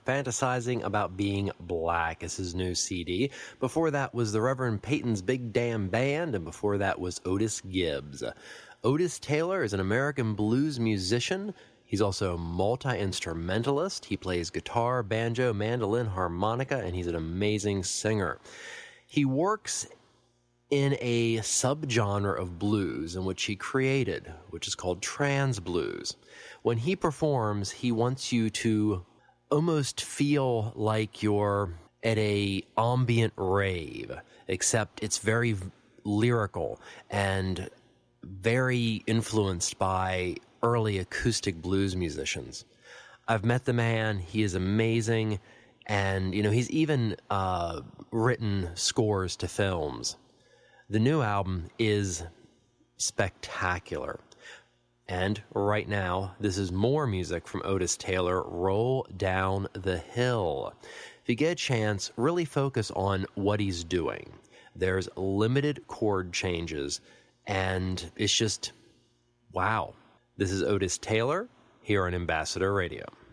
Fantasizing About Being Black is his new CD. Before that was the Reverend Peyton's Big Damn Band, and before that was Otis Gibbs. Otis Taylor is an American blues musician. He's also a multi-instrumentalist. He plays guitar, banjo, mandolin, harmonica, and he's an amazing singer. He works in a subgenre of blues in which he created, which is called trans blues. When he performs, he wants you to almost feel like you're at a ambient rave, except it's very lyrical and very influenced by early acoustic blues musicians. I've met the man. He is amazing. And, he's even written scores to films. The new album is spectacular. And right now, this is more music from Otis Taylor, Roll Down the Hill. If you get a chance, really focus on what he's doing. There's limited chord changes, and it's just, wow. This is Otis Taylor here on Ambassador Radio.